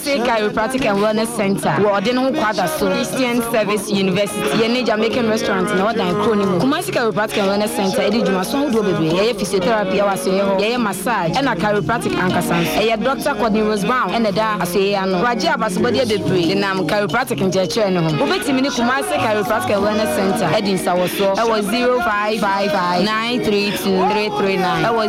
Kumasi Chiropractic and Wellness Center. We are doing Christian Service University. Ye Jamaican restaurant na wadan Kronimu. Kumasi Chiropractic and Wellness Center. Edi juma so do bebe. Ye physiotherapy awaso ye massage. Ena chiropractic ankasan. Ye Dr. Courtney Rosebaum. Ena da asoye ano. Raji abasubodi bebre. The name chiropractic njeche no ho. Obetimi ni Kumasi Chiropractic and Wellness Center. Edi nsawoso. E was 0555932339. It was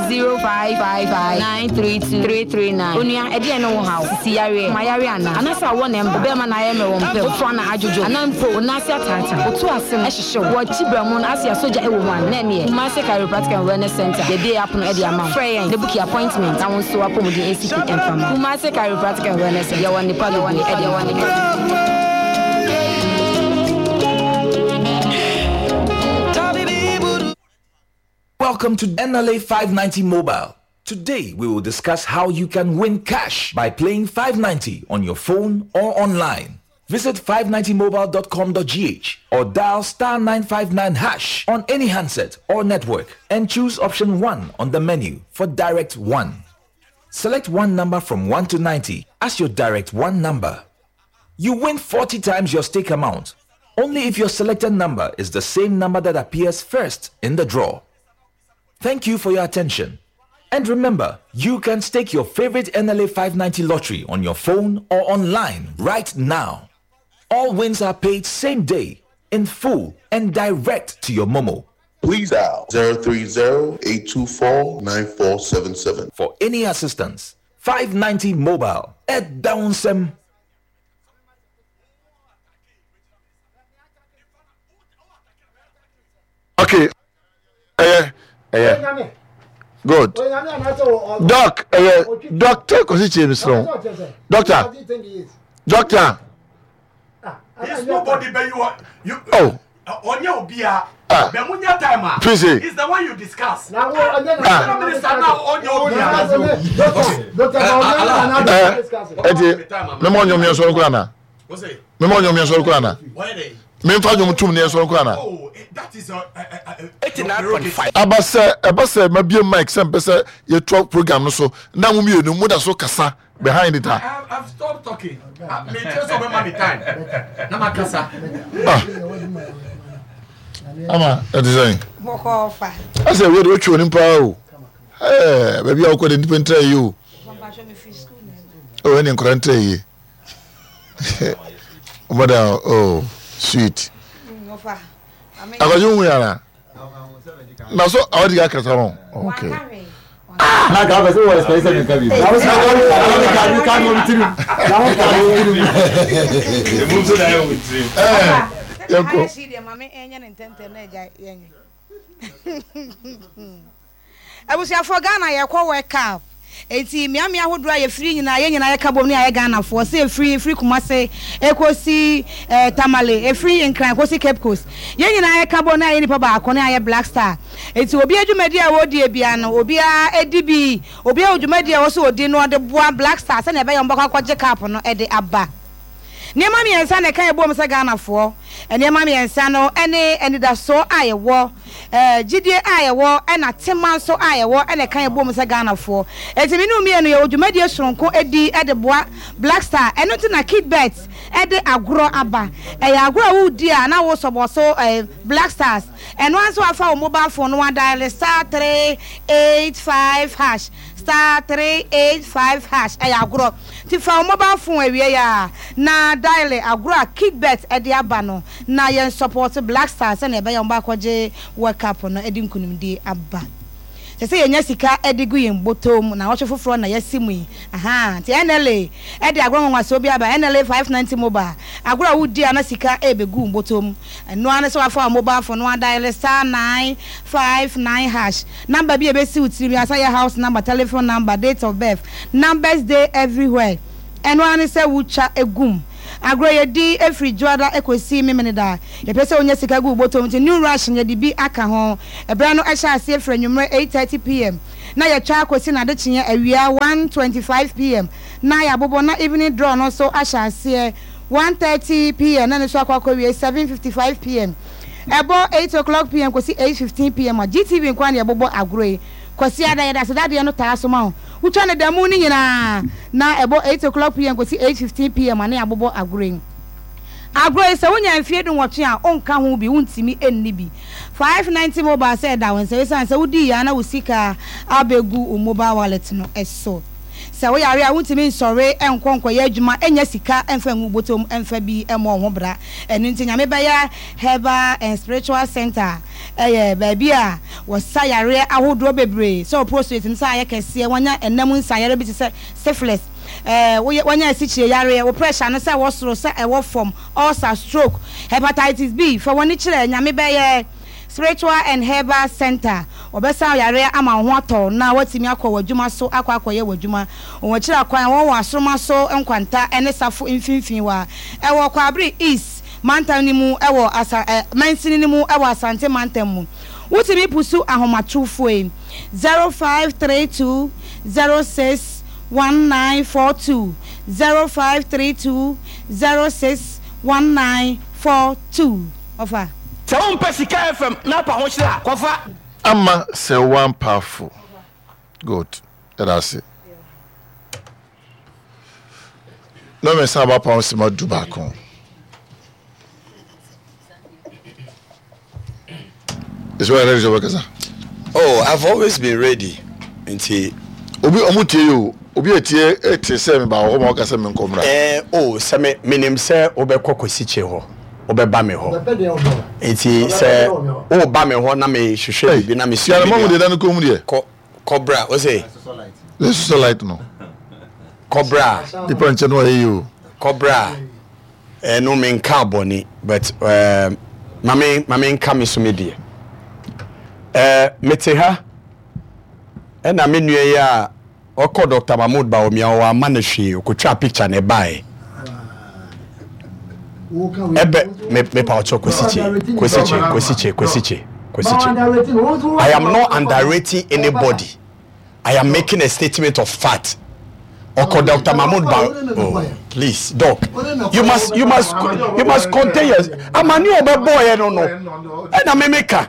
0555932339. Onia edi eno wo hawo. Sisi yare. Mayare ana. Anasa wo nem obema na ye me wo mpe. Ofo na ajojo. Anampo onasi atata. Otu asem ehihye wo chibramu na asia soja ewo man na ne. Kumasi Chiropractic and Wellness Center. The day happen edi amount. Prayer. The book appointment. I want so apomodi ACP enfama. Kumasi Chiropractic and Wellness Center. Ya wani pa ya wani edi wani. Welcome to NLA 590 Mobile. Today we will discuss how you can win cash by playing 590 on your phone or online. Visit 590mobile.com.gh or dial *959# on any handset or network and choose option 1 on the menu for direct 1. Select one number from 1 to 90 as your direct 1 number. You win 40 times your stake amount only if your selected number is the same number that appears first in the draw. Thank you for your attention. And remember, you can stake your favorite NLA 590 lottery on your phone or online right now. All wins are paid same day, in full, and direct to your Momo. Please dial 030-824-9477. For any assistance, 590 Mobile at Downsem. Okay. Good. Doc, Doctor, because James wrong. Doctor. It's nobody but you. Oh. On your beer. Bemunya timer. Please. It's the one you discuss. Now, minister now on your beer. Memonyo mi so kurana. What's it? Memonyo mi so kurana. Why are they? Memfa nyom tum ne so kurana. Oh, that is 89.5. Abase mabie mic sem pese ye talk program no so na mu mienu mu da so kasa behind it. I've stopped talking. Me just over my time. Na makasa. Ama design. Boko fa. I say we do chwo nimpa o. Eh, baby akọ de ndipent try you. Oh, any nkran try yi. Oboda oh, sweet. Ofa. Abajo wu yana. Na so awadi ga kasa ron. Okay. Na ga ba so wa space ni kabi. Na so ka no mitiri. Na ka no mitiri. E mu so da yo mitiri. Yako. Si de mama enya ntente na eja yenye. Abusia for Ghana ye kwa wake up. Enti miami ahodo aye free nyina ye nyina ye kabom ne aye Ghana for say free Kumasi ekosi Tamale free nkran ekosi Cape Coast ye nyina ye kabom na aye nipa ba akone aye Black Star enti obi adwumadi a wodi ebia no obi a edibi obi a adwumadi a wo so odi no de boa Black Star se na ebe ye mbakwa akwaje cap no e de aba ne mami ensa ne kan ebom se Ghana for ene mami ensa no ene da so aye wo gidie ayewo na teman so ayewo na kan ebom se Ghana for etimi no mienu ye odwumadi esronko edi de boa Black Star eno ti na Kidbet de agro aba ya agro wudi a na wo sobo so Black Stars eno anso afa o mobile phone no dial *385# *385# ya agro ti fa o mobile phone awie ya na dial agro Kidbet de aba no na ye support Black Stars na ebe ya mba kwaje workup no edi nkunimdi aba se yenya sika edigu yin botom na wo chefoforo na yasimu yi ti NLA edi agro nwaso bi aba NLA 590 mobile agro wudi ana sika ebegu botom no ana so afa mobile phone no dial *959# number bi ebesi utiri asaya house number telephone number date of birth numbers day everywhere eno ana se wucha egum agro ye di every juada ekosi memenida ye pese onye sika gu botom ti new rush ye di bi aka ho ebra no ehya ase efra nwumre 8:30 pm na ye twa akosi na de chenye awia 1:25 pm na ya bobo na evening draw no so ehya ase 1:30 pm na ne so akwa wie 7:55 pm ebo 8 o'clock pm kosi 8:15 pm GTV nkwa na ye bobo agro kwasi ada yeda so dade no taa so ma wutwa ne damu ni nyina na ebo 8 o'clock pm kwasi 8:15 pm ane abobo agren se wonya mfie dun wotwe a onka ho bi wuntimi enni bi 590 mobile say da won say san say wudi ya na wusika abegu mobile wallet no eso se wo yare a wuntimi nsore enkonko ya adwuma enya sika emfa ngu botom emfa bi emo ho bra enu nti nyame ba ya Herbal and Spiritual Center baby a wosa yare ahodo bebre so prostate nsa ya kese wonya enam nsa yare bi se syphilis wanya asichie yare wo pressure no say wo soro say e wo form ulcer stroke hepatitis B for woni kire nyame ba ya Spiritual and Herbal Center obesa yare ama ho ato na watimi akọ wadwuma so akọ ye wadwuma won kire akwan won asroma so enkwanta ene safo mfinfin wa wo kwabri east mantam ni mu wo mansini ni mu wo asante mantam mu wutimi pusu ahomatrufo 0532 06 1942 0532 06 1942 ofa Sound Pesika FM na pa ho hira kofa ama say one powerful good that's it no me say ba pa se ma du ba kon is where ready to work sir. Oh, I've always been ready until obi omutie yo obi etie say me ba ho ma ka say me nkomra say me minim say obekọ kwasiche ho obeba me ho enti say o ba me ho na me hwehwe bi na me si ya mo de dan ko mu de cobra o say let's so light no cobra the punch no you cobra no me nka boni but mame nka me so me de mete ha na me nue ya oko Dr. Mahmoud Bawumia wa manahwe okotwa picture ne bae ebe me pa ocho kwesiche I am not underrating anybody. I am making a statement of fact. Oko Dr. Mahmoud Bawumia, please doc, you must contain yourself. Amani obe boy no na me meka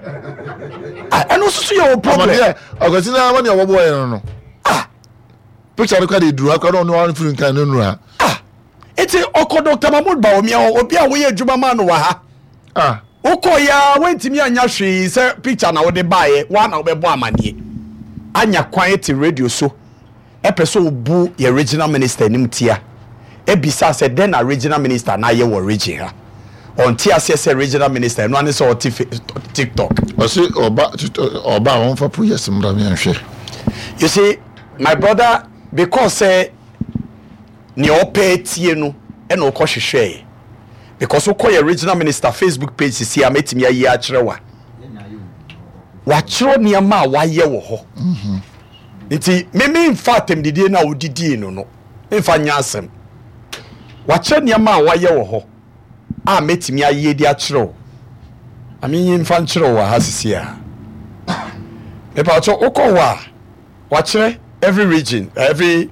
and also your problem ogotina amani obe boy no picture no ka dey duru akwa no one free kan no ha eti oko Dr. Mahmoud Bawumia obi a wo ye adwuma ma no wa ha oko ya wentimi anya hwe se picture na wo de bae wa na obe bo amanie anya kwan ti radio so epeso obu ye regional minister nim tia ebisa se den regional minister na ye wo region ha on tia se regional minister no ane so TikTok o se oba won fa pro yes mra me hwe. You see my brother, because ni ope tie no e no ko hwehwe because wo call your regional minister Facebook page si ametimi ayi a kire wa kire niam wa ye wo ho nti me in fact em didie na odidie no mfa nya asem wa kire niam wa ye wo ho a metimi ayi di a kire ami mfa kire wa hasisia e pa cho okọ wa kire every region, every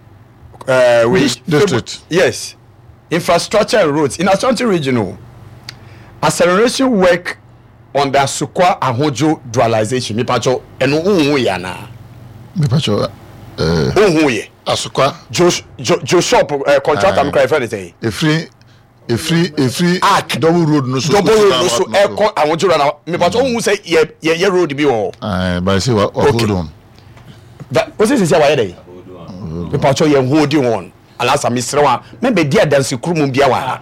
district. Yes, infrastructure and roads in Ashanti regional acceleration work on the Asukwa Ahojo dualization. Me pacho eno unhu ya na. Me pacho unhu ye. Asukwa Joshua contractor me cry for anything. A free double road no so eko Ahojo na me pacho unhu say ye road bi wo. But say what hold on. That was it say why dey? Me pacho ye holding on. Alasa misrewa me be dia dance krumu bia wa.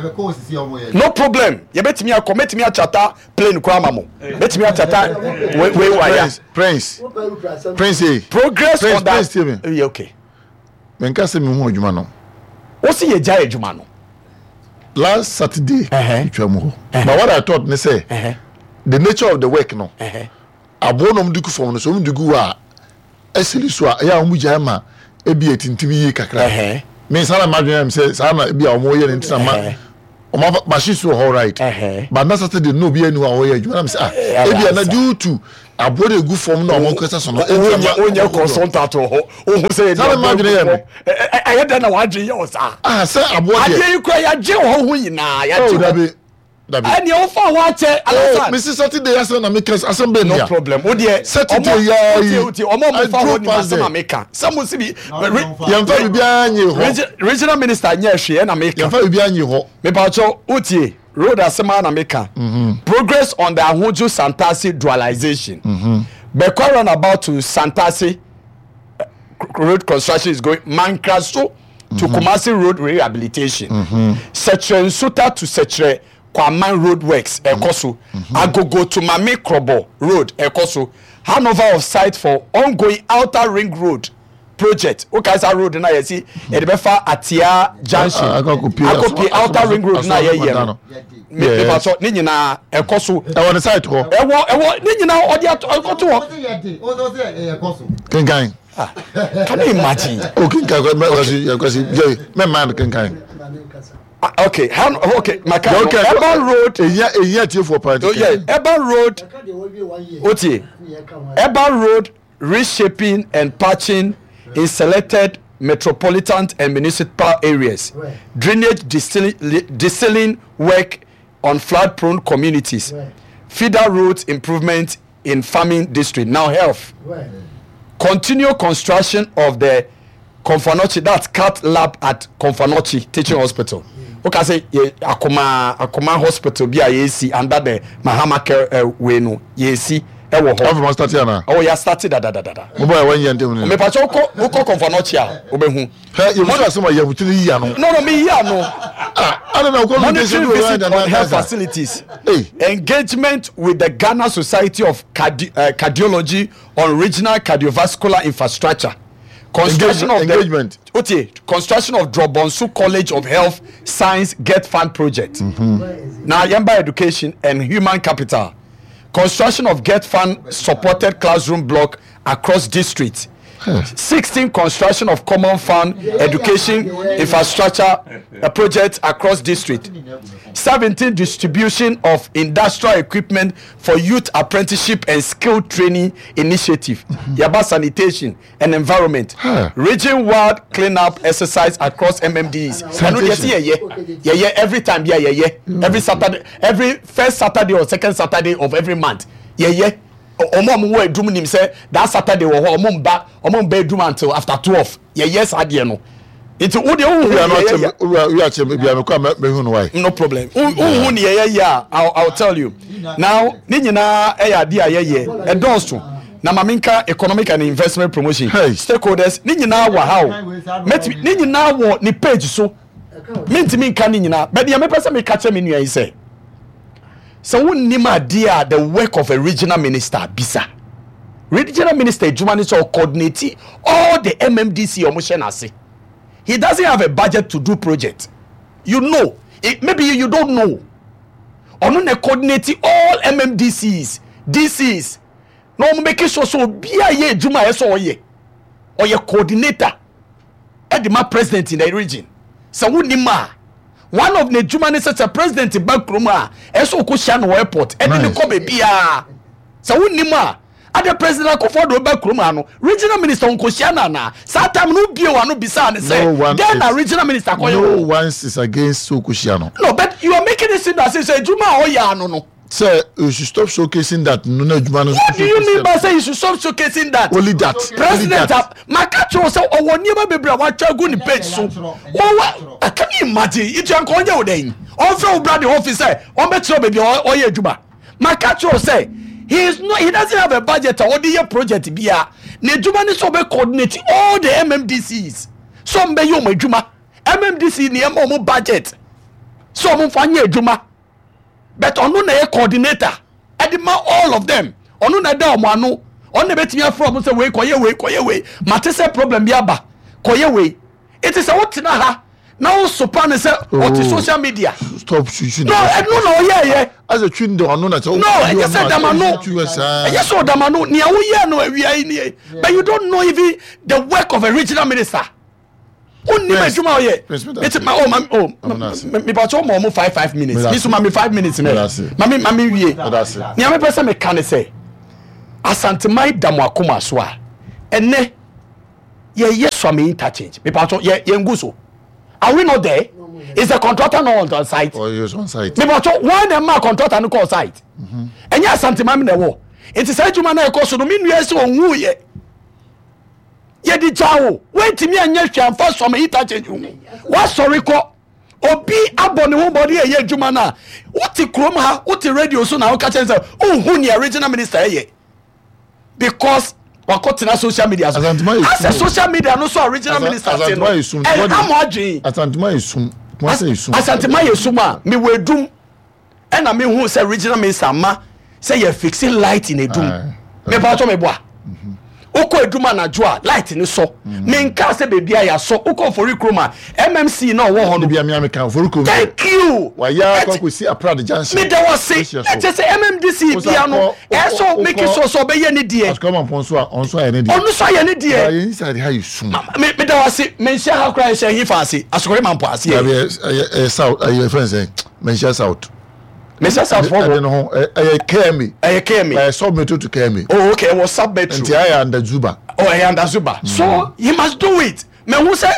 No problem. You betimi akometimi achata plane kwa mamo. Betimi achata we wire. Prince. Progress on that. Okay. Menka se me hu adwuma no. O si ye jaa adwuma no. Last Saturday, but what I thought me say, the nature of the work no. Abonom duku form no so mdugu wa esili so ya omu jama ebi etintimi yi kakra. Me sana madwen say sana ebi omo ye ntina ma omo machine so all right. But na Saturday no be anu a oye adwuma say ebi na due to abode gu form no omo kwesa so no onye consultant ho o say sana madwen ye me ayeda na wadwe ye o sa say abode ade yi kwa ya je ho hu yina ya je And you offer what? Oh, Mrs. Saturday, as an American, as a baby. No problem. Oh dear, Saturday, some will see regional minister near she and America. Me pacho utie road asema na America. Progress on the Ahuju Santasi dualization. Bekwaran about to Santasi road construction is going. Mankraso to Kumasi road rehabilitation. Setre Nsuta to Setre Kwaman road works Ekoso. Agogo to Mami Krobo road Ekoso. Handover of site for ongoing outer ring road project. Okaisa road na yesi edebefa Atia Junction. Akopi outer ring road na ye. Me pato ni nyina Ekoso. E won site ho. Ewo ni nyina odi akoto ho. Kengan. Can you imagine? Okay, my man can. Okay, okay, Urban Road. Urban Road. Oti. Urban Road reshaping and patching in selected metropolitan and municipal areas. Drainage desealing work on flood-prone communities. Feeder roads improvement in farming district. Now health. Continue construction of the Konfanochi, that's cat lab at Konfanochi Teaching Hospital. Okay, say Akoma Hospital be a yesi under the Mahama Care Wenu yesi. Ewo started na. Oh, ya started da. Mo boy when yende mo. Me pa cho ko Konfanochi a obehu. Hey, you must say you butuli yi ano. No, me yi ano. I don't know. Monitoring visit on health facilities. Hey. Engagement with the Ghana Society of Cardiology on regional cardiovascular infrastructure. Construction of engagement. Construction of Drobonsu College of Health Science Get Fund project. Now Yamba Education and Human Capital. Construction of Get Fund supported classroom block across districts. 16 construction of common fund education infrastructure projects across district. 17 distribution of industrial equipment for youth apprenticeship and skill training initiative. Yaba sanitation and environment. Region wide cleanup exercise across MMDs. Yeah, every time, every Saturday, every first Saturday or second Saturday of every month. Yeah. Omom we dum nim say that Saturday wo omom ba dum until after 12. Yes adie no. It wo de we are why. No problem. Who ni I'll tell you. Now ni nyina e ya de ayeye e donso. Na maminka economic and investment promotion. Stakeholders ni nyina wa how. Ni nyina wo ni page so. Mentimi nka ni nyina. But ya me pese me ka che me nua yi say. So when Nima dear the work of a regional minister bisa. Regional minister Jumani so coordinating all the MMDC omushenase. He doesn't have a budget to do project. You know, maybe you don't know. Onune coordinating all MMDCs, DCs. No make sure so bia ye Juma eso ye. Or your coordinator. Edema president in the region. So when Nima one of the Jumani such a president in Bakroma, Eso Kushan airport, and then the Kobe Bia. So Nima, other president of Bakroma, regional minister on Kushana na. Satam no Bio no Bisan say. Then a regional minister. No one is against Sukushiano. No, but you are making it that say Juma Oyano no. Sir, you should stop showcasing that. No, what do you mean by saying you should stop showcasing that? Only that. President, Makacho said, "Oh, one never be brought. What you going to pay so? Oh, what? Can you imagine? It's your conjo then. Also, brother officer, on Metro baby or your Juba. Makacho say he doesn't have a budget or the project. Bia, ne Juba is over coordinating all the MMDCs. Some be you my Juma. MMDC near more budget. Some fanye Juma. But on no coordinator, edema all of them. On no da omano, on the betia from say we koye we. Matese problem biaba. Koye we. It is a what na ha. Now sopan say what is social media. Stop shooting. No, yeah. As a twin do no na. No, I said damano. Yes, so damano. Ni awo no we are in. But you don't know even the work of a regional minister. Only my Juma ye. It's my me pacho mo 5 minutes. This me 5 minutes ne. Mami wie. Ni am person me kan say. Asantemai damwakoma so a. Ene ye so me interchange. Me pacho ye nguso. Are we not there? Is the contractor not on site? Oh, he was on site. Me but why the man contractor no call site? And ya santima me wo. It is adwuma na ekọ so no me nua se onwu ye. Ye di jawo. Wait me anya hwamfa so me hita change. What sorry ko obi abone wo body ye adwuma na. Wuti krom ha, wuti radio so na wo ka chen say ohun ni original minister ye. Because wakotena social media so. As a social media no so original minister say no. And how much? Asantuma isum. Asantuma yesuma me wedum. And I mean who say original minister ma say you fixing light in a doom. Me ba to me boa. Oko eduma na joa light ni so. Me nka say baby aya so oko for recruitment MMC na wo ho no bia me ameka for recruitment. Thank you. Wa ya kwa si aprad junction. Me da was say just say MMDC bia no so make so be ye ne die. As come on so on so ye ne die. On so ye ne die. Ya inside how you sum. Me da was say me share how cry share he fancy. Asokore man po ase. Ya south your friend say me share south. Mr. South for no KME. I submit to KME. Oh, okay. Was submit to. And I under Zuba. Oh, I under Zuba. So he must do it. Me who say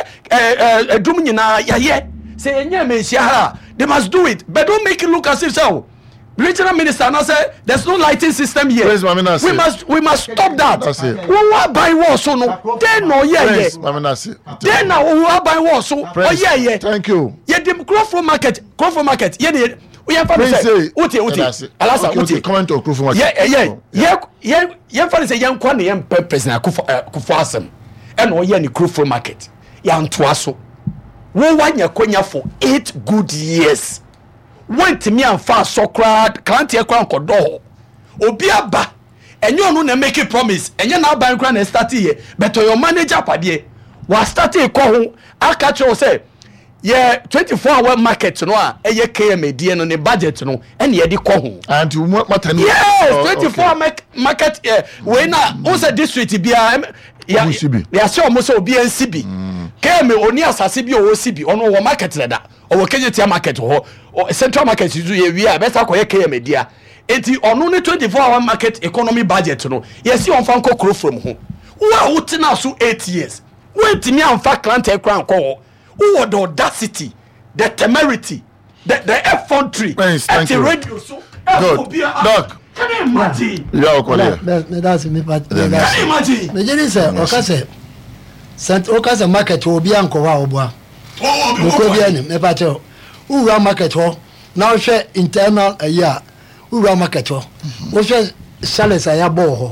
dum na ya say enya me share. They must do it. But don't make it look as if so. Regional minister now say there's no lighting system here. We must stop that. We want buy war so no. Then no yeah. Then now we want buy war so. Oh yeah. Thank you. Yeah, the Crawford market. Yeah. We have to say, Uti. Alasa Uti. Comment on Crawford market. Yeah. For say young Kwan young President Kufuasem. And oh yeah, ni Crawford market. Young Twaso. We want your konya for 8 good years. Went to me and fast so crowd, can't hear crown kodo. Obiaba, and you no make a promise, and you now buy crown and start here. But your manager padie was starting a call. I catch you say, yeah, 24-hour market no, a year KMA DN on the budget no, and ye di call. And you want what? Yes, 24-hour market. When also district be yeah, so almost be NCB. KMA only as CB or OCB on our market leader. Or Kenya market or central market we are better for KMA dia. Enti on only 24-hour market economy budget no. Yes, you on Franco Crow from home. Who are now so 8 years? Wait me and fact client crown call. Who are the audacity, the temerity, the effrontery at the radio so good. Doc. Can you imagine? That's me but can you imagine? Me just say okase. Sant okase market obi anko wa obua. Boko bia ni me pacho. Ura market ho. Na wo hwe internal aya. Ura market ho. Wo hwe sales aya bo ho.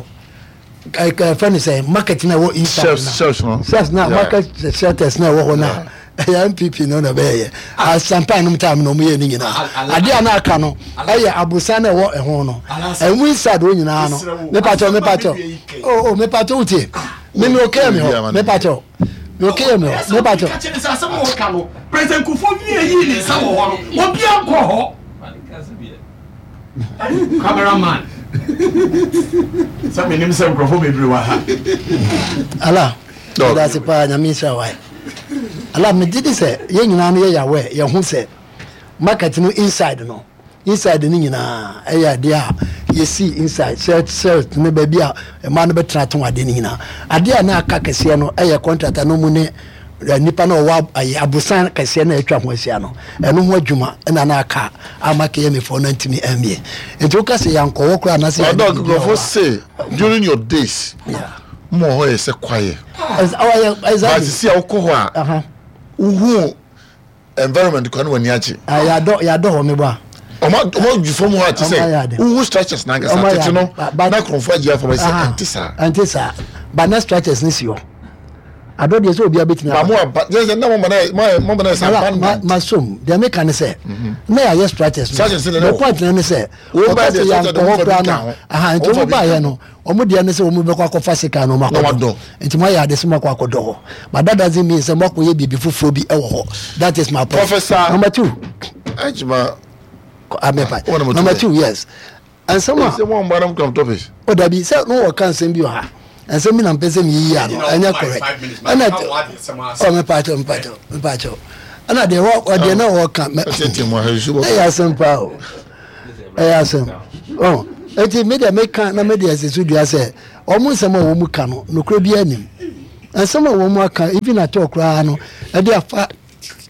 Ka fani say market na wo inside. Sales na market sales na wo ho na. Ya MPP no na be a sampa no time no me ni nyina. Ade ana aka no. Aya abusa na wo ho no. Enwu inside wo nyina no. Me pacho. Oh, me pacho uti. Me okay me ho. Me pacho. Okay, me pacho. President Kufuor yi ni sa wo ho no. Obi anko ho. Cameraman. Some name say Kufuor be bri wa ha. Ala. That's pa nya mi sha wai. Ala me did say ye nyina no ye ya we ye hu say market no inside no. Inside ni nyina eya dia ye see inside shirt ne ba bia e ma no betra ton ade ni nyina ade na aka kese no eye contractor no mu ne nipa no wa abusan kese na atwa ho asia no eno ho adwuma na aka amaka ye me for 90 me amie enti o kase yanko wo kura na say dog go for say during your days mo ho e se kwaye exactly see alcohol uhu environment ko na wani achi ya do ho me ba omo you form what to say who structures na ngasa tete no na confront you for say antisa but na structures ni sio ado de so obi abetini ba mo ba je na mo na say ma som de make an say na ya structures no point na say o ba de so na nti mo ba ye no omo de na say omo be kwa kofa sika no makodo nti mo ya de so makwa kodo but that doesn't mean say mo ko ye bibi fufuro bi e wo ho. That is my point. Professor number 2 Ajima number 2 yes and someone madam come topic o da bi say no work can send you ha and say me na pese me yi ya no anya correct and oh me pacho and they work or they no work can me ya simple o ya sim oh eti me dey make na me dey say studio say omo nsema wo mu ka no kro bi anim and some wo mu aka even at okra no e dey afa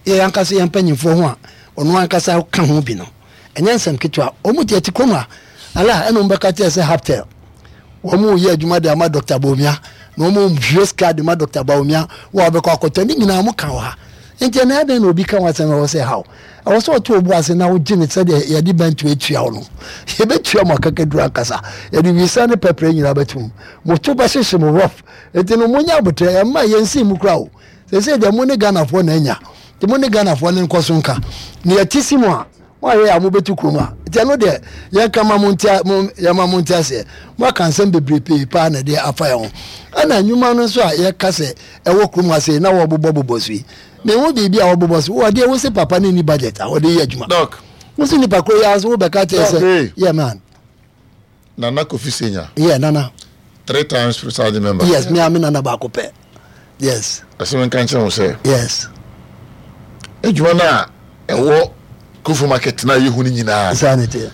ye yankasa ye mpanyimfo ho a ono ankasa ka ho bi no enye nsem ketwa omu de tikoma ala eno mbeka tie se haptel omu ye adwuma de ama Dr. Bawumia no omu hweska de ma Dr. Bawumia wo be ko akotani nyina mu kan ha enti na ade na obi kan wasen wo se how I was so to obu ase na wo gine said ye di bantu etua wo no ye betua mo kakaduru ankasa ye di wisa ne pepre nyina betum mo to ba hyehye mo rough enti no munya botre e ma ye nsi mu kra wo se de mo ne Ghana fo na anya de mo ne Ghana fo ne nkoso nka ne yatisi mo a wa ye amobetu kroma enti no de ye kama montia ya ma montia se mo kan sem bebrebe pa na de afa ye ho ana nyuma no so a ye kase e wo kroma se na wo bobo sui me wo bibi a wo bobo so wo de wo se papa ni budget a wo de ye adwuma doc wo se ni pakro ya so wo be ka te se yeah man Nana Kofi Senior yeah Nana 3 times presiding member yes me am Nana ba ko pe yes aso kan chen wo se yes adwuma na e wo Kufu market na ye huni nyina sanity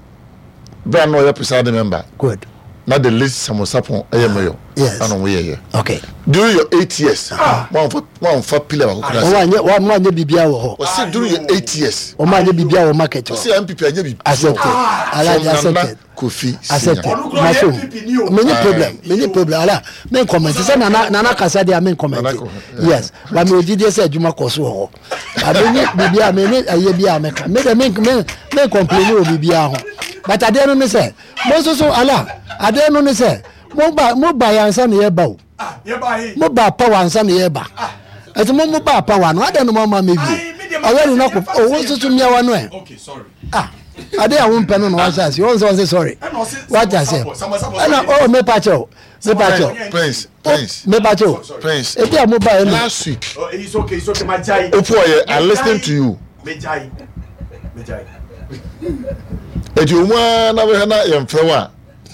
bra no ye presiding member good na the list samosapon ayemayo yes ana wo ye okay during your 8 years one for pillar wa kuna wa anye bibia wo ho o say during your 8 years o ma anye bibia wo market o say MPP anye bibia accepted ala accepted Kofi accepted maso many problem ala men comment say nana kasa dia men comment yes wa me odide say adwuma koso ho abeni bibia me ni aye bia me ka me complain o bibia ho but ade no me say mo so ala ade no me say mo ba yansa ne ye ba o mo ba power ansa ne ye ba eti mo ba power no ade no ma me bi already na ko o wo so mia wa no e okay sorry ade a won peno no wa say you say sorry what I say na oh me pacho Prince me pacho Prince e dia mo ba e last week oh it's okay my jai I listening to you me jai e di uma na we na ye mfewa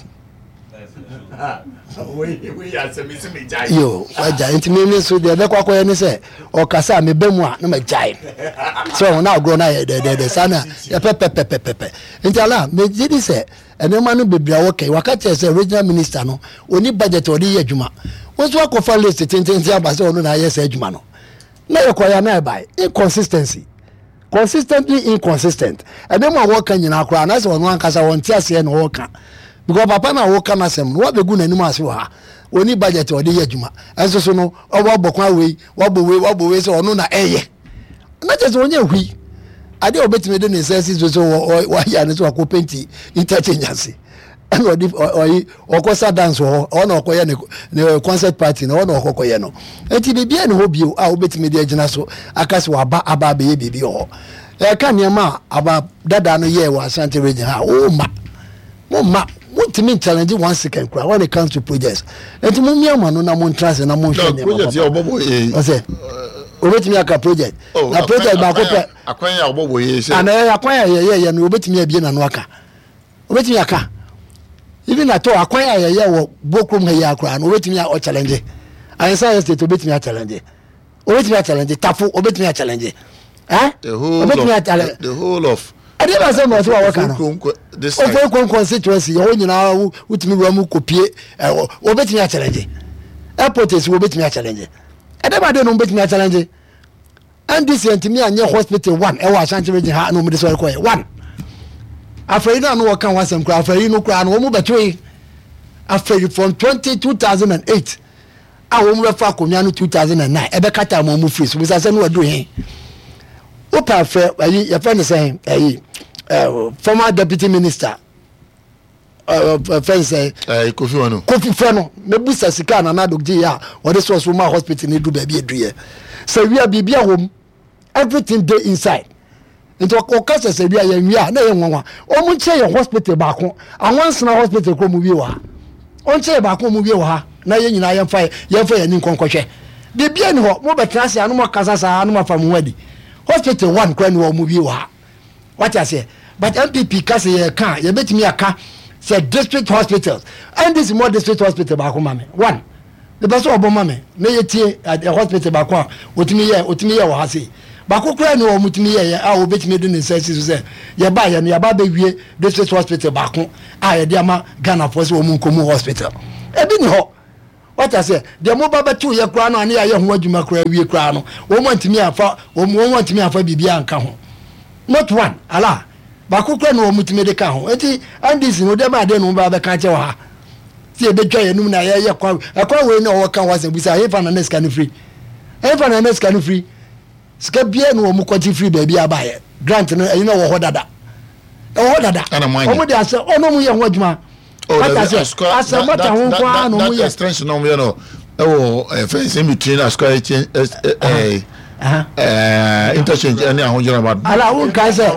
we are me jai yo aja enti me so de be kwakoye ni say o kasa me bemu a na me jai so na go na de sana ya pepe enti ala me di say enema no bebia wo kai wakati say regional minister no oni budget odi ye adwuma won so akofa list tentensi abase ono na ye say adwuma no na ye koya na bai inconsistency consistently inconsistent enema wo kan nyina akora na say ono ankasa won ti ase na wo kan because papa na wo kan asem no begu na nimu ase ha oni budget odi ye adwuma enso so no obo bokwa wei wabo wei say ono na eye na just onye hwi ade obetime de necessity so wa ya ne so akopenti interchange and odi okosa dance ho ona okoye ne concert party na ona okokoye no enti bibia ne ho bio a obetime de agina so akase wa aba be ye bibi ho e ka niam aba dada no ye wa Ashanti region ha o ma multi challenge 1 second cry when it comes to projects enti mo miama no na mo trance na mo hwe ne project ya obobo o say obetimi aka project na project ba ko pe akwan ya obobo ye se ana akwan ya ye no obetimi abie na no aka obetimi aka even na to akwan ya ye wo bokrum ha ya akra no obetimi o challenge ansa state obetimi a challenge tafu obetimi a challenge obetimi a challenge the whole of ade ba se mo so wa waka no this constituency yo nyina utimi wa mu kopie obetimi a challenge airport is obetimi a challenge ade ba de no obetimi a challenge and this entimi anye hospital 1 e wa Ashanti region ha no me so ko 1 afei na no kan wasem kra afei no kra no mo betwe afei from 2008 a wo mo refa akonya no 2009 e be kata mo free so bisa se no wadu he opa afei ayi ya friend say ayi former deputy minister friend say Kofi Fano me busa sika na dogji ya o de so ma hospital ni du ba bi eduye so we bibia home everything dey inside into okasa se bia ya nwia na ye nwanwa o mu che ye hospital ba ko anwansena hospital ko mu bi wa on che ba ko mu bi wa na ye nyina ye mfa ya ni nkonkohwe bibia ni ho mo betrase anu mo kasa sa anu ma fam wadi hospital 1 kwa ni wo mu bi wa what I say but MPP kase ye kan ye betimi aka say district hospitals and this more district hospital ba ko mame 1 the best obo mame na ye tie hospital ba ko otimi ye wo ha sei ba ko kura ni wo mutimi ye a wo betimi de necessity so say ye ba ye no ya ba bewie district hospital ba ko a ye de ama Ghana for say wo mu nkomu hospital e bi ni ho what I say the mobile betu ye kra no ane ya ho adwuma kra wie kra no wo wantimi afa wo wantimi afa bibia anka ho not one ala ba ko kra no wo mutimi de ka ho enti andis no de ba de no ba ka che wa ti e betwa ye num na ye kwa we na wo ka wa se busa he fa na next can free he fa na next can free ska bia no wo mu kwaji free ba bia ba ye grant no you know wo dada wo dada omo de ase ono mu ye ho adwuma that extension no you know fence in between a square interchange any ahonjira about ala won kai say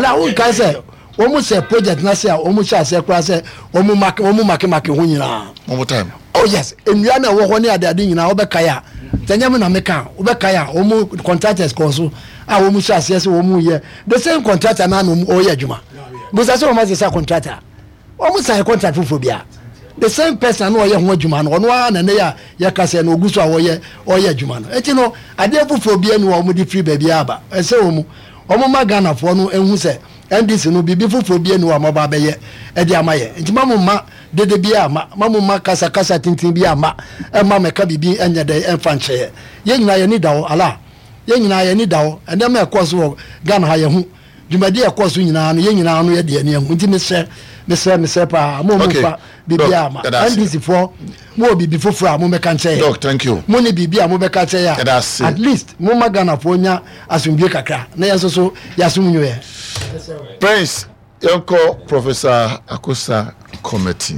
omu say project na say omu sha say kra say omu make ho nyina one time oh yes enua na wo ho ne ade nyina wo be kai a tanyam na meka wo be kai a omu contractors ko so a omu sha say omu ye the same contractor na no o ye adwuma but say o ma say contractor omu sign contract for bia the same person no ye ho adwuma no ono na ne ya kase na oguso a wo ye adwuma no eti no ade fofo bia no omu di free baby aba ese omu magana fo no ehu se ndc no bibi fofo bia no amaba be ye e di amaye enti mamma dede bia mamma kasa tintin bia ma e ma meka bibi enye de emfa nche ye nyina ye ni dawo ala ye nyina ye ni dawo ende ma ekoso Ghana ha ye hu dwumadi ekoso nyina no ye nyina no ye de ani hu enti me pa mo fa bibia ma ndc for mo bibi foforo mo meka nche doc thank you mo ni bibia mo meka nche ya at least mo magana fo nya asumbie kakra na yesoso yasumnyo ye Prince Yonko Professor Akosa Committee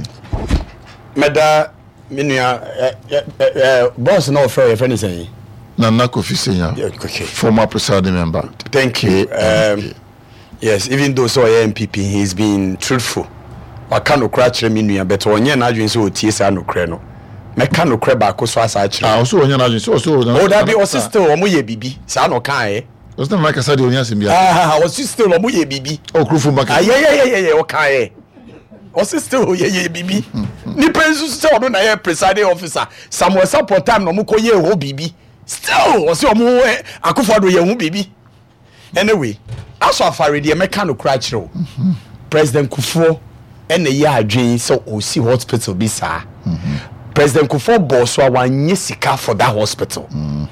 meda minua boss no for your friend say Nana Kofi Senya former presiding member. Thank you. Yes, even though so MPP, he's been truthful. I can't crash minua, but on your najin so TSA no creno. Meka no creba ko so asa chire. Also on your najin so. Oh, that be o sister omo ye bibi. Sa no kan eh. Was not like I said on your simbia. O sister omo ye bibi. Oh, Krufu Market. Yeah, o kan eh. O sister ye bibi. Ni pensu so no na ye presiding officer. Samuel support time no mo ko ye ho bibi. Still, o se omo Akufo-Addo ye hu bibi. Anyway, aso afare de meka no kra chiro. President Kufuor ene ye adwen so o si hospital bi sa. President Kufuor boss so wanye sika for that hospital.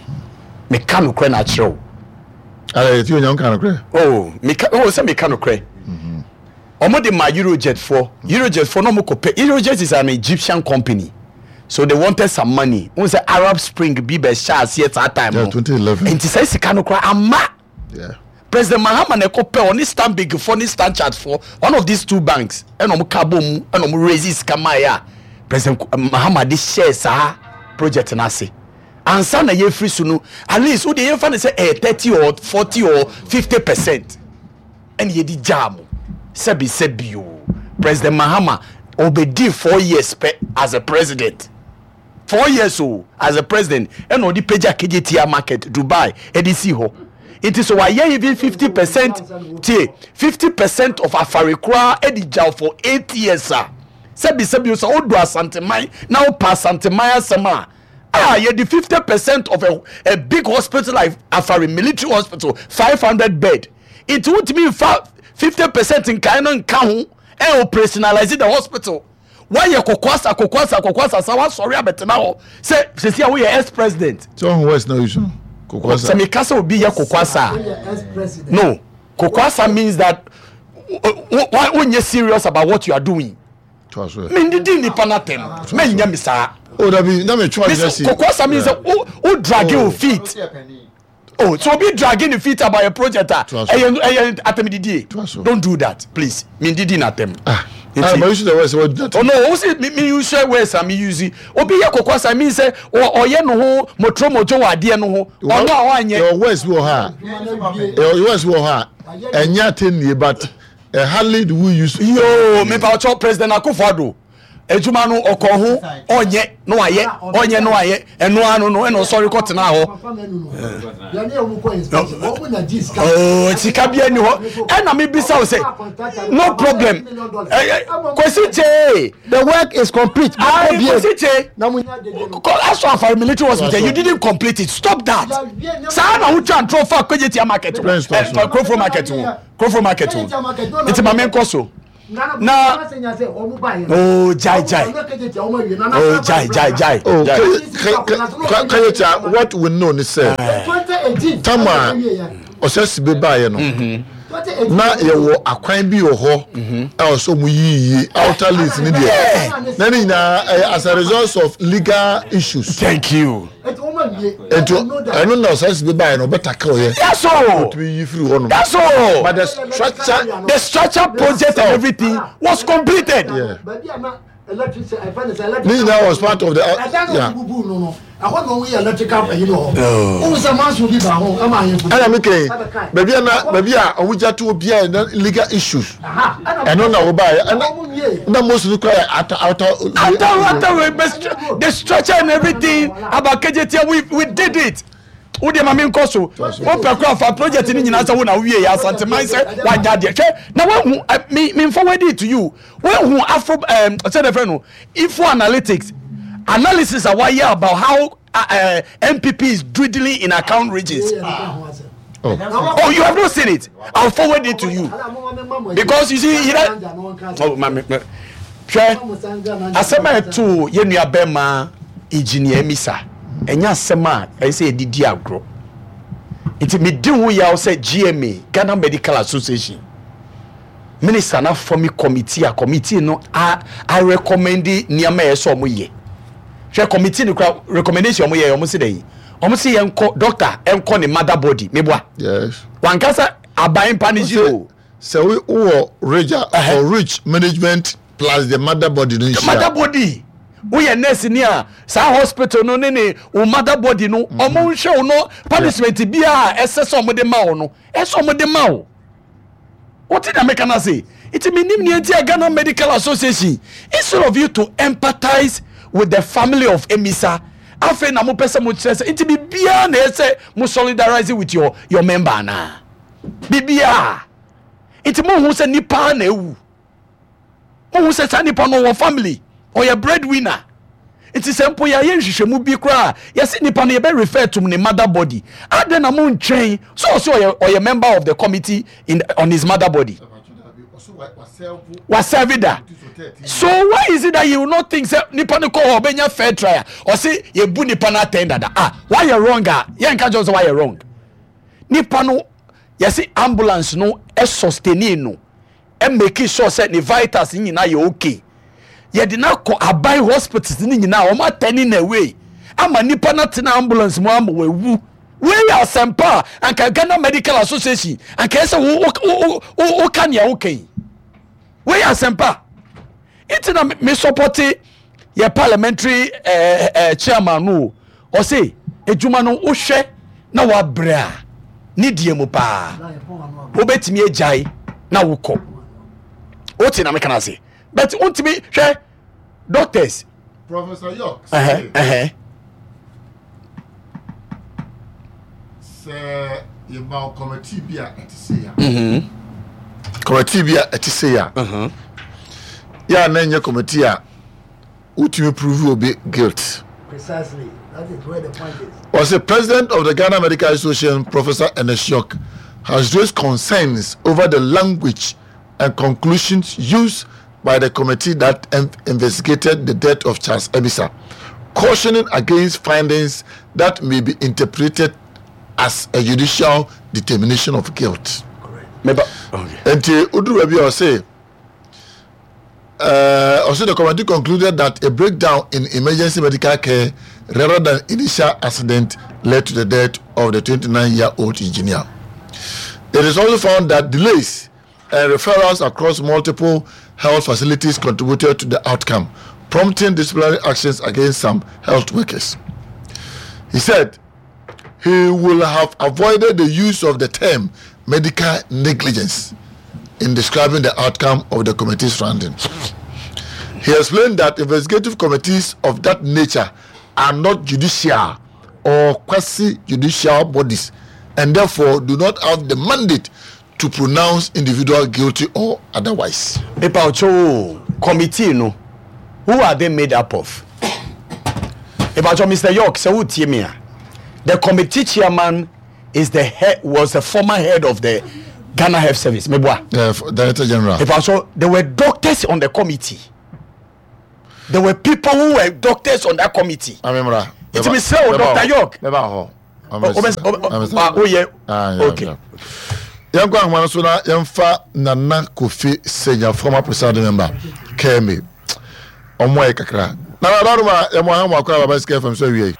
Meka no kra na chiro. Ale ti onyan kan kra. Say meka no kra. Omo de my Eurojet for no mo kope. Eurojet is an Egyptian company. So they wanted some money. When the Arab Spring be shas yet at time. Yeah, 2011. And say sika no kra ama. Yeah. President Mahama ne kope on this stand big for this stand chart for one of these two banks. And omo kabom and omo raises kamaya. President Mahama this share sa project na se. Ansa na ye free sunu at least who dey fan say 30 or 40 or 50%. And ye di jam. Sebi o. President Mahama obedi 4 years as a president. 4 years as a president. And on the page KJT market Dubai EDC ho. It is why even 50% 50% of Afarikra edijal for 8 years sir. Sebi o so odo asantemai now pass asantemai sama. You the 50% of a big hospital like Afari military hospital 500 bed. It would mean 50% in Kainan Kahu and operationalize the hospital. Why you kokwasa sawa sorry about now. Say we are ex-president. So who is no issue? Kokwasa. Semikasa will be your kokwasa. No. Kokwasa means that when you're serious about what you are doing. Mindidi ni panatem. Menya misa. Oh, that me try to see. Kokwasa means who drag your feet. Oh, so be dragging the feet about a project. Don't do that, please. Mindidi na tem. But you should always what that. Oh no, who say me use words am use. Obi ya kokwasa mean say oye no ho motro mojo wade no ho. Ono awanye. Your words will ha. Your words will ha. Enya ten but hardly do we use. Yo, me pa cho President Akufo-Addo. Ejuma no okohu onye no aye eno anu no eno sorry court na ho tika bia ni ho ena me bisa o say no problem kwesiche the work is complete kwesiche as for military hospital you didn't complete it stop that sa na hu tran throw for kwejeti market Crofro market it's my main course na oh jai what we know is say tama osesi be bae no na ye wo akwan bi wo ho also mu yi outer list ni there na ni na as a result of legal issues. Thank you. I don't know osesi be bae no better call here. That's all. That's all. But the structure project and everything was completed. Yeah. This now was part of the I want to we electrical, you know. Who is a man who live at home? Am I? Baby, we to be legal issues. I don't know about it. Most require the structure and everything about KJT. We did it. Udi mami nkoso o pekwa fa project ni nyina sa wo na wie ya asante man say wa jade hwe na we me forward it to you we hu afro say the friend no info analytics analysis are why about how MPP is dwindling in account regions. Oh, you have not seen it. I'll forward it to you because you see oh mami hwe asema to ye nua bema engineer misa enya sema I say didi agro it me di hu ya say GMA Ghana Medical Association minister na form committee no I recommend niama ye so mo ye hwe committee ni recommendation mo ye o mo se dey o mo se enko doctor enko ne mother body meboa yes wankasa aban panigio so we or rich management plus the mother body no the mother body we are nurse near sa hospital no ne o mother body no omo nhwe no punishment bia esse so mo de ma wo no eso mo de ma wo what did I make an say it meaning ni Ghana Medical Association instead of you to empathize with the family of Emisa afa na mo pese mo kire say it be bia na esse mo solidarize with your member na bibia it mo hu say nipa na ewu mo hu say nipa no wo family or your breadwinner. It is simple. Ya yenhwehwemu bi kra. Ya si nipa no ye be refer to the mother body. Aden na mo ntwen. So or your member of the committee on his mother body. Was servida. So why is it that you will not think say nipa no call obenya fair trial or say ye bu nipa na tender da. Why you wrong ah? Ye nka just why you wrong. Nipa no ya si ambulance no e sustain no. E make sure say the vitals nyina ye okay. Ye did not call a buy hospitals in now, or my turning away. I'm a nipa not in ambulance, mom, we are Sampa and Ghana Medical Association and Kesa who can you okay? We are Sampa. It's in a me support your parliamentary chairman no or say a Jumano Ushe na wa bra Nidiemu pa Obet me a jai na wuko. What in American say? But want me share doctors Professor York say about committee bia etiseya committee bia etiseya ya na nye committee a ultimate prove obi guilt precisely that is where the point is. Was the president of the Ghana Medical Association, Professor Ernest York, has raised concerns over the language and conclusions used by the committee that investigated the death of Charles Ebisa, cautioning against findings that may be interpreted as a judicial determination of guilt. Correct. And also the committee concluded that a breakdown in emergency medical care rather than initial accident led to the death of the 29-year-old engineer. It is also found that delays and referrals across multiple health facilities contributed to the outcome, prompting disciplinary actions against some health workers. He said he will have avoided the use of the term medical negligence in describing the outcome of the committee's finding. He explained that investigative committees of that nature are not judicial or quasi-judicial bodies and therefore do not have the mandate to pronounce individual guilty or otherwise. Committee, no? Who are they made up of? Mr. York, so the committee chairman is was the former head of the Ghana Health Service, Meboa. Director General. If also there were doctors on the committee. There were people who were doctors on that committee. I remember. It's Mr. Dr. York. Oh yeah. Okay. Young man, so now Yamfa Nana Kofi Senior, former presiding member, Kemi. Omwe kakra. Na Raruma, Yamohama Kwa Baska from Soviet.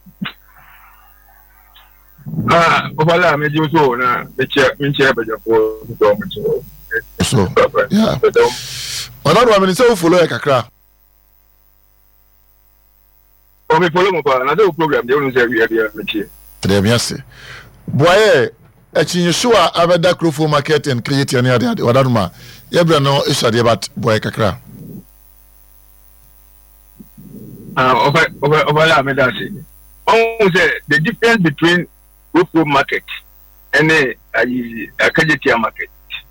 Obala me do so na the chair for so yeah. Another one is so full of kakra. O me follow mo pa na the program dey no say we dey me chair. Dey me ase. Boy Echinyeshua Aveda Krofo Market and create any other Wadaruma. Yebra no issue about boy kakra. Obala me that say. The difference between Krofo Market and a Kajetia Market.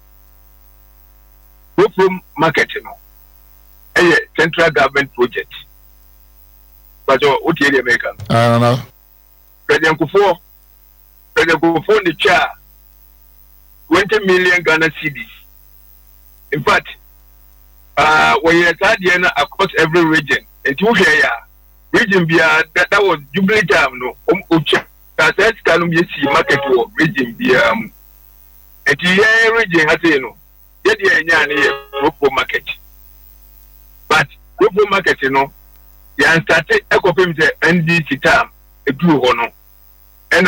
Krofo Market, you know, a central government project. But what you American? I don't know. President Kufo the chair 20 million Ghana cedis. In fact, when you start across every region, and two here, region that was Jubilee Jam, no, that's can be see market war region be and the region has no, yet Krofo Market. But Krofo Market, you know, you started echo the NDC term, a blue honor, and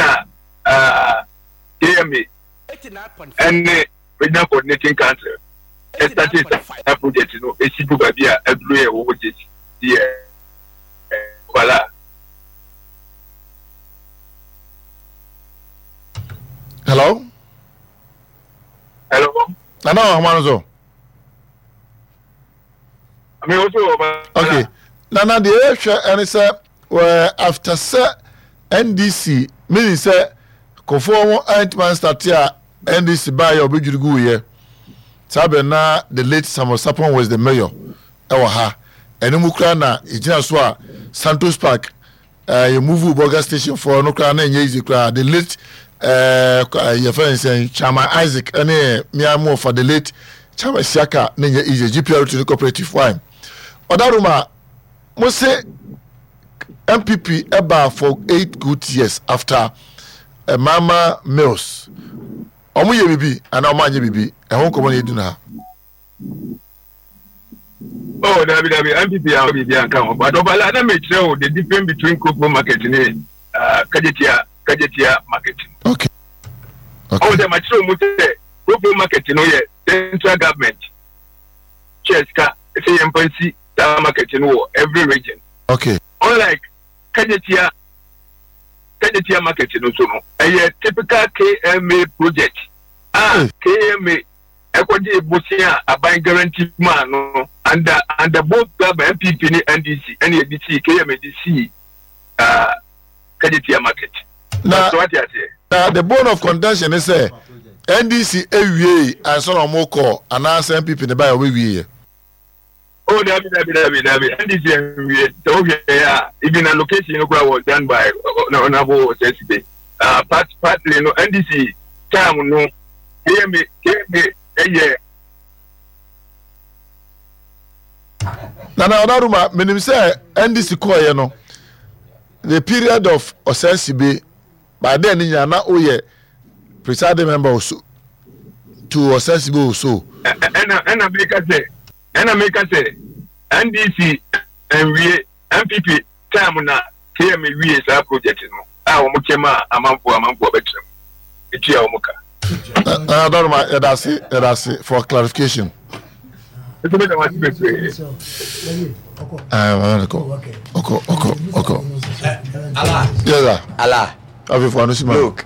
KMA and regional coordinating council. Started a project, you know, a city by a blue which is here. Voila. Hello? Hello? No, Manazo. I mean, also, okay. Nana, the issue, and it's after NDC, meaning, sir, conform Antman start here, NDC by your big good year. Sabena, the late Samuel Sapon was the mayor. Ewaha. And Mukrana, Ijinaswa, Santos Park, you move Boga Station for Nukrana and Yazikra, the late your friend saying Chama Isaac, and Miamo for the late Chama Siaka, Ninja is a GPR to the cooperative wine. Odaruma, must say MPP Eba for 8 good years after Mama Mills. Omuye bibi, and Omanye bibi, and home company do now. Oh, MPP and come, but Obala may show the difference between Krofo Market and Kajetia Market. Okay. Oh, the mature Krofo Market, you know, central government. Cheska, say MPC market in every region. Okay. Unlike Kajetia market, you know, a typical KMA project. KMA. Equity Bosia, a buying guarantee man, and the both government MPP and NDC, NDC, KMDC, Kajetia market. Now, the bone of contention is NDC AWA and son of Moko, and now MPP in the buy away. Oh, NDC even a location was done by Nabo SSB. Partly, NDC, time, no, KMA. Yeah. Nana Onaruma, meaning say NDC call you know the period of Osensibe by then you na oye presiding member also to Osensibe also. And I make say NDC and we MPP time na KM we is our project no. Ah omuchema amampo betwem. Etia omuka. That's it for clarification. Okay. Allah. Look,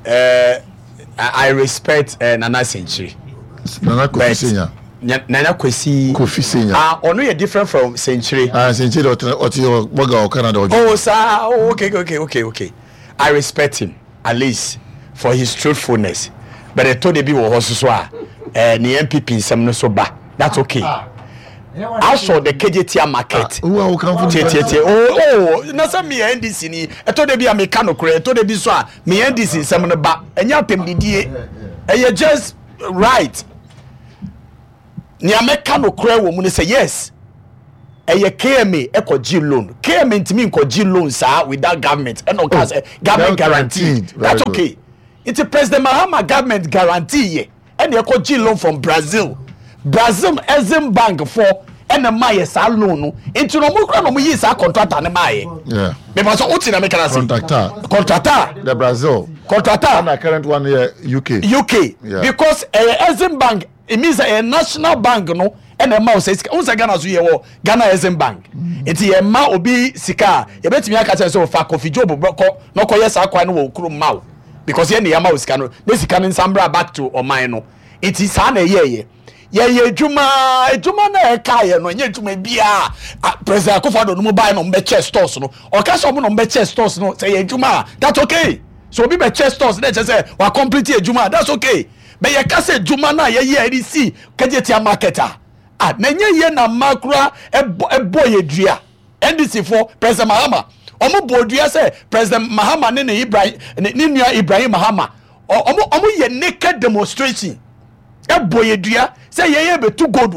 I respect Nana Century. Nana Kofi Nana Kofi Senior. Ono you different from Century. Century or Canada. Oh, sir. Okay. I respect him at least for his truthfulness. But I told the was the MPP in some so bad. That's okay. I saw the KJT market. Oh, Nasa me NDC ni. I told them be a mechanical. I told them be so me NDC some ba. And you tell me the. And you just right niameka no kra wo mu ne say yes eye KMA ekoji loan KMA ntimi nkoji loan sa with that government and no cause government guaranteed that's okay it's a President Mahama government guarantee ye and ekoji loan from Brazil Exim Bank for and the maye sa loan no into no mo kra no mo yi sa contractor ne maye yeah me pass uti na me kana say contractor the Brazil contractor and the current one here UK yeah. Because Exim Bank it means a national bank no and a mouse says unsa Ghana so ye wo Ghana Exim Bank enti ye ma obi sika ye betimi aka say so fa Kofi Job broko no koye sa kwa no wo kuro maw because ye ne ya ma sika no ne sika no nsambra back to oman no enti sa na ye ejuma na eka ye no nye ejuma bia President Akufo-Addo no buy no mbe chest stores no o ka so mo no mbe chest stores no say ejuma that's okay so obi be chest stores na say wa complete ejuma that's okay but ye ka say ejuma na ye RDC kajetia marketer na nye ye na makura ebo ye dua NDC for President Mahama omo bodua say President Mahama ne Ibrahim ne nua Ibrahim Mahama omo ye naked demonstration ebo ye dua say ye be too good